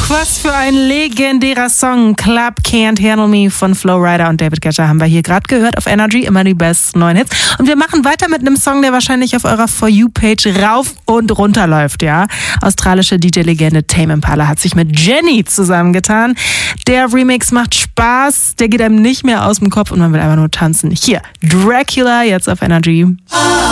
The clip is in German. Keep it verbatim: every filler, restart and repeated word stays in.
Was für ein legendärer Song. Club Can't Handle Me von Flo Rida und David Guetta haben wir hier gerade gehört auf Energy. Immer die besten neuen Hits. Und wir machen weiter mit einem Song, der wahrscheinlich auf eurer For You-Page rauf und runter läuft. Ja? Australische D J-Legende Tame Impala hat sich mit Jenny zusammengetan. Der Remix macht Spaß. Der geht einem nicht mehr aus dem Kopf und man will einfach nur tanzen. Hier, Dracula, jetzt auf Energy.